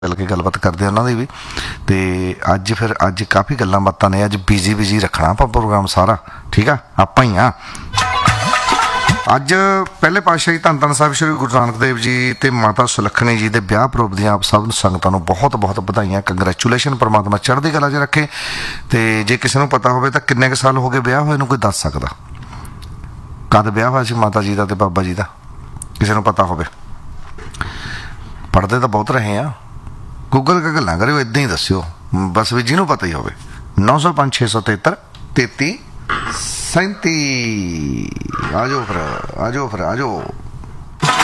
ਮਿਲ ਕੇ ਗੱਲਬਾਤ ਕਰਦੇ ਉਹਨਾਂ ਦੀ ਵੀ। ਤੇ ਅੱਜ ਕਾਫੀ ਗੱਲਾਂ ਬਾਤਾਂ ਨੇ। ਅੱਜ ਬਿਜੀ ਰੱਖਣਾ ਆਪਾਂ ਪ੍ਰੋਗਰਾਮ ਸਾਰਾ, ਠੀਕ ਆ। ਆਪਾਂ ਹੀ ਆ ਅੱਜ ਪਹਿਲੇ ਪਾਤਸ਼ਾਹੀ ਧੰਨ ਧੰਨ ਸਾਹਿਬ ਸ਼੍ਰੀ ਗੁਰੂ ਨਾਨਕ ਦੇਵ ਜੀ ਤੇ ਮਾਤਾ ਸੁਲੱਖਣੀ ਜੀ ਦੇ ਵਿਆਹ ਪੁਰਬ ਦੀਆਂ ਆਪ ਸਭ ਸੰਗਤਾਂ ਨੂੰ ਬਹੁਤ ਬਹੁਤ ਵਧਾਈਆਂ, ਕੰਗਰੈਚੁਲੇਸ਼ਨ। ਪਰਮਾਤਮਾ ਚੜ੍ਹਦੀ ਕਲਾ 'ਚ ਰੱਖੇ। ਤੇ ਜੇ ਕਿਸੇ ਨੂੰ ਪਤਾ ਹੋਵੇ ਤਾਂ ਕਿੰਨੇ ਕੁ ਸਾਲ ਹੋ ਗਏ ਵਿਆਹ ਹੋਏ ਨੂੰ, ਕੋਈ ਦੱਸ ਸਕਦਾ? ਕਦ ਵਿਆਹ ਹੋਇਆ ਸੀ ਮਾਤਾ ਜੀ ਦਾ ਤੇ ਬਾਬਾ ਜੀ ਦਾ? ਕਿਸੇ ਨੂੰ ਪਤਾ ਹੋਵੇ? ਪੜ੍ਹਦੇ ਤਾਂ ਬਹੁਤ ਰਹੇ ਆ। ਗੂਗਲ ਕੇ ਗੱਲਾਂ ਕਰਿਓ, ਇੱਦਾਂ ਹੀ ਦੱਸਿਓ ਬਸ ਵੀ ਜਿਹਨੂੰ ਪਤਾ ਹੀ ਹੋਵੇ। 905 673 33 37। ਆ ਜਾਓ ਫਿਰ।